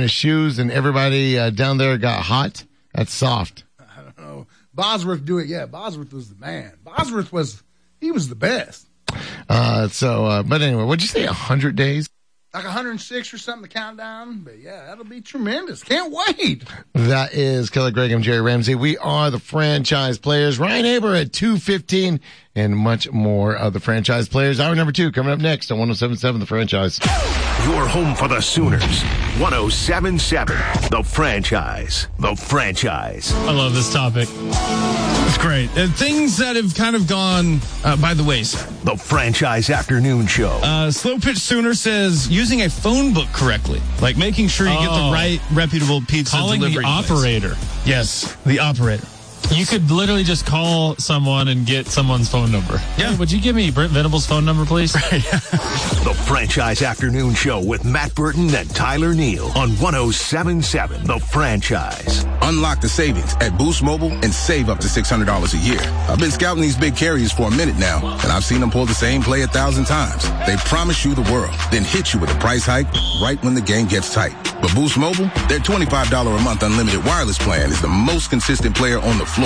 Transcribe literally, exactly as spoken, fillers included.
his shoes and everybody uh, down there got hot? That's soft. I don't know. Bosworth do it. Yeah, Bosworth was the man. Bosworth was, he was the best. Uh, so, uh, but anyway, what'd you say, one hundred days? Like one hundred six or something to count down. But yeah, that'll be tremendous. Can't wait. That is Kelly Gregg. I'm Jerry Ramsey. We are the franchise players. Ryan Aber at two fifteen and much more of the franchise players. Hour number two coming up next on one oh seven point seven The Franchise. Your home for the Sooners. one oh seven point seven The Franchise. The Franchise. I love this topic. It's great. Uh, things that have kind of gone uh, by the wayside. The Franchise Afternoon Show. Uh, Slow Pitch Sooner says using a phone book correctly, like making sure you oh. get the right reputable pizza Calling delivery the place. operator. Yes, the operator. You could literally just call someone and get someone's phone number. Yeah. Hey, would you give me Brent Venable's phone number, please? The Franchise Afternoon Show with Matt Burton and Tyler Neal on one oh seven point seven The Franchise. Unlock the savings at Boost Mobile and save up to six hundred dollars a year. I've been scouting these big carriers for a minute now, and I've seen them pull the same play a thousand times. They promise you the world, then hit you with a price hike right when the game gets tight. But Boost Mobile, their twenty-five dollars a month unlimited wireless plan is the most consistent player on the floor.